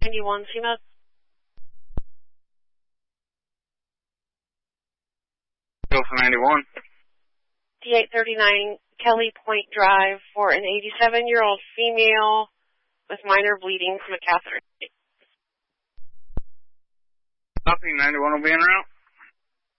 91 CMED. Go for 91. D839 Kelly Point Drive for an 87-year-old female with minor bleeding from a catheter. Copy, 91 will be en route.